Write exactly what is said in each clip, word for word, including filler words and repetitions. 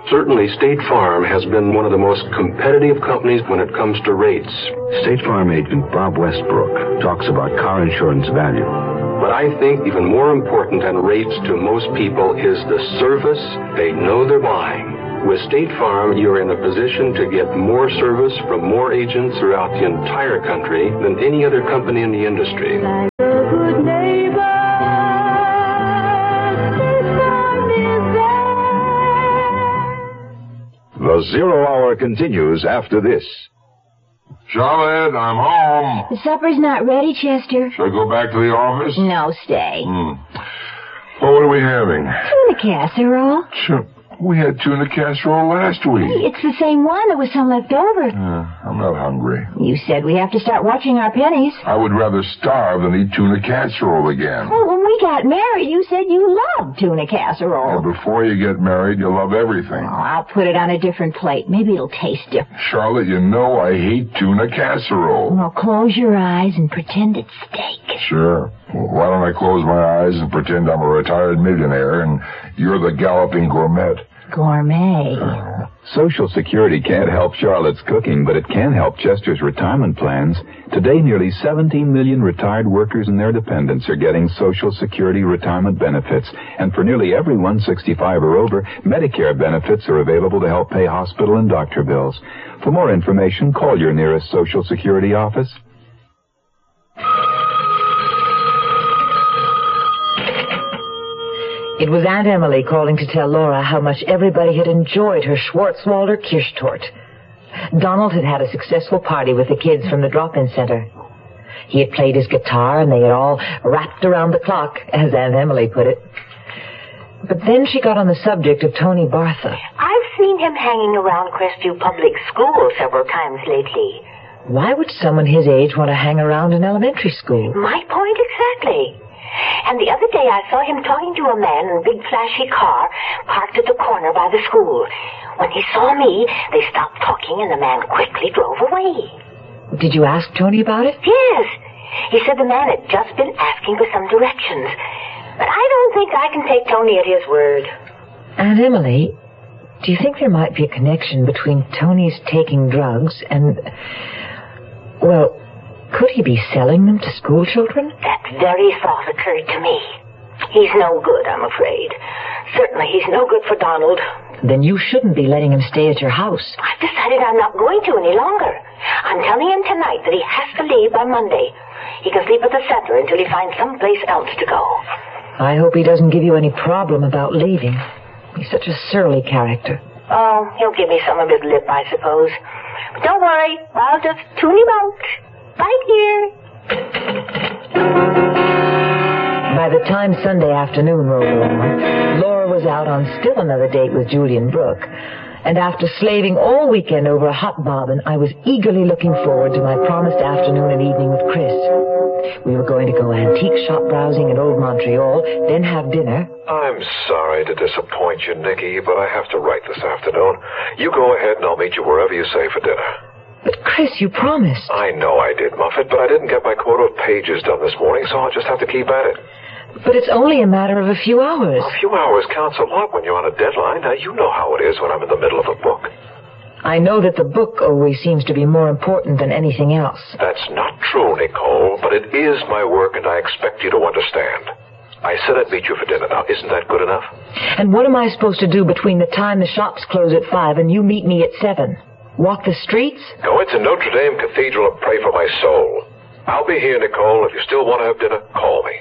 Certainly, State Farm has been one of the most competitive companies when it comes to rates. State Farm agent Bob Westbrook talks about car insurance value. But I think even more important than rates to most people is the service they know they're buying. With State Farm, you're in a position to get more service from more agents throughout the entire country than any other company in the industry. Like a good neighbor, State Farm is there. The Zero Hour continues after this. Charlotte, I'm home. The supper's not ready, Chester. Should I go back to the office? No, stay. Hmm. Well, what are we having? Tuna casserole. Sure. We had tuna casserole last week. It's the same one. There was some left over. Uh, I'm not hungry. You said we have to start watching our pennies. I would rather starve than eat tuna casserole again. Well, when we got married, you said you loved tuna casserole. And before you get married, you love everything. Oh, I'll put it on a different plate. Maybe it'll taste different. Charlotte, you know I hate tuna casserole. Well, close your eyes and pretend it's steak. Sure. Well, why don't I close my eyes and pretend I'm a retired millionaire and you're the galloping gourmet? Gourmet. Social Security can't help Charlotte's cooking, but it can help Chester's retirement plans. Today, nearly seventeen million retired workers and their dependents are getting Social Security retirement benefits. And for nearly everyone sixty-five or over, Medicare benefits are available to help pay hospital and doctor bills. For more information, call your nearest Social Security office. It was Aunt Emily calling to tell Laura how much everybody had enjoyed her Schwarzwalder Kirschtorte. Donald had had a successful party with the kids from the drop-in center. He had played his guitar, and they had all rapped around the clock, as Aunt Emily put it. But then she got on the subject of Tony Bartha. I've seen him hanging around Crestview Public School several times lately. Why would someone his age want to hang around an elementary school? My point exactly. And the other day I saw him talking to a man in a big flashy car parked at the corner by the school. When he saw me, they stopped talking and the man quickly drove away. Did you ask Tony about it? Yes. He said the man had just been asking for some directions. But I don't think I can take Tony at his word. Aunt Emily, do you think there might be a connection between Tony's taking drugs and... well... could he be selling them to school children? That very thought occurred to me. He's no good, I'm afraid. Certainly he's no good for Donald. Then you shouldn't be letting him stay at your house. I've decided I'm not going to any longer. I'm telling him tonight that he has to leave by Monday. He can sleep at the center until he finds someplace else to go. I hope he doesn't give you any problem about leaving. He's such a surly character. Oh, he'll give me some of his lip, I suppose. But don't worry, I'll just tune him out. Right here. By the time Sunday afternoon rolled around, Laura was out on still another date with Julian Brooke. And after slaving all weekend over a hot bobbin, I was eagerly looking forward to my promised afternoon and evening with Chris. We were going to go antique shop browsing in Old Montreal, then have dinner. I'm sorry to disappoint you, Nikki, but I have to write this afternoon. You go ahead and I'll meet you wherever you say for dinner. But, Chris, you promised. I know I did, Muffet, but I didn't get my quota of pages done this morning, so I'll just have to keep at it. But it's only a matter of a few hours. A few hours counts a lot when you're on a deadline. Now, you know how it is when I'm in the middle of a book. I know that the book always seems to be more important than anything else. That's not true, Nicole, but it is my work, and I expect you to understand. I said I'd meet you for dinner. Now, isn't that good enough? And what am I supposed to do between the time the shops close at five and you meet me at seven? Walk the streets? Go into Notre Dame Cathedral and pray for my soul. I'll be here, Nicole. If you still want to have dinner, call me.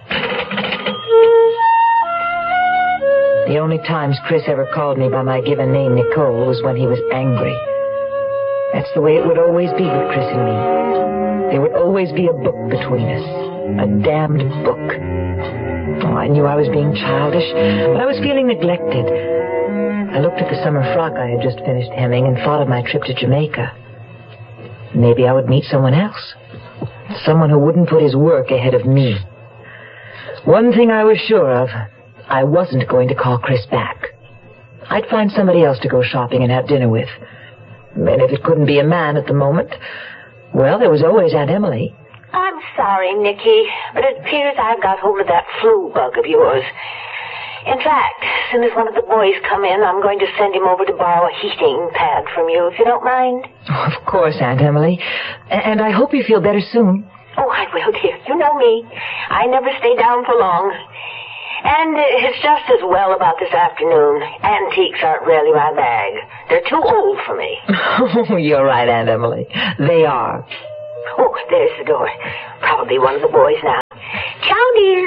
The only times Chris ever called me by my given name, Nicole, was when he was angry. That's the way it would always be with Chris and me. There would always be a book between us. A damned book. Oh, I knew I was being childish, but I was feeling neglected. I looked at the summer frock I had just finished hemming and thought of my trip to Jamaica. Maybe I would meet someone else. Someone who wouldn't put his work ahead of me. One thing I was sure of, I wasn't going to call Chris back. I'd find somebody else to go shopping and have dinner with. And if it couldn't be a man at the moment, well, there was always Aunt Emily. I'm sorry, Nicky, but it appears I've got hold of that flu bug of yours. In fact, as soon as one of the boys come in, I'm going to send him over to borrow a heating pad from you, if you don't mind. Oh, of course, Aunt Emily. And I hope you feel better soon. Oh, I will, dear. You know me. I never stay down for long. And it's just as well about this afternoon. Antiques aren't really my bag. They're too old for me. Oh, you're right, Aunt Emily. They are. Oh, there's the door. Probably one of the boys now. Ciao, dear.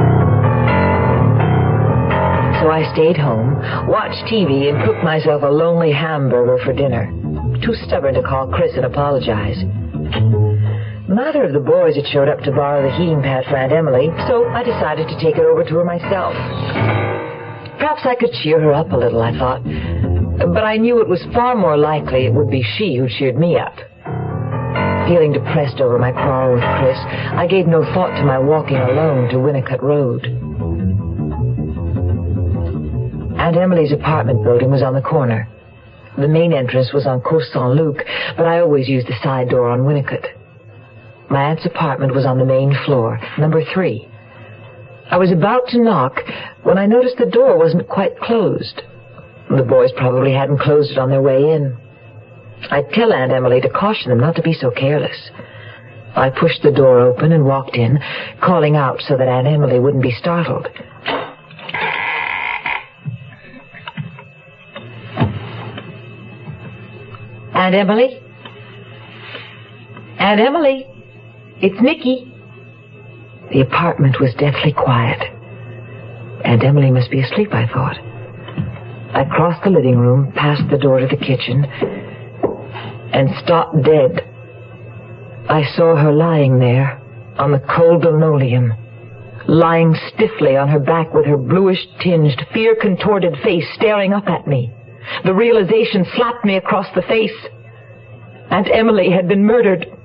So I stayed home, watched T V, and cooked myself a lonely hamburger for dinner. Too stubborn to call Chris and apologize. Neither of the boys had showed up to borrow the heating pad for Aunt Emily, so I decided to take it over to her myself. Perhaps I could cheer her up a little, I thought. But I knew it was far more likely it would be she who cheered me up. Feeling depressed over my quarrel with Chris, I gave no thought to my walking alone to Winnicott Road. Aunt Emily's apartment building was on the corner. The main entrance was on Cours Saint-Luc, but I always used the side door on Winnicott. My aunt's apartment was on the main floor, number three. I was about to knock when I noticed the door wasn't quite closed. The boys probably hadn't closed it on their way in. I'd tell Aunt Emily to caution them not to be so careless. I pushed the door open and walked in, calling out so that Aunt Emily wouldn't be startled. Aunt Emily? Aunt Emily? It's Nicky. The apartment was deathly quiet. Aunt Emily must be asleep, I thought. I crossed the living room, passed the door to the kitchen, and stopped dead. I saw her lying there on the cold linoleum, lying stiffly on her back with her bluish-tinged, fear-contorted face staring up at me. The realization slapped me across the face. Aunt Emily had been murdered.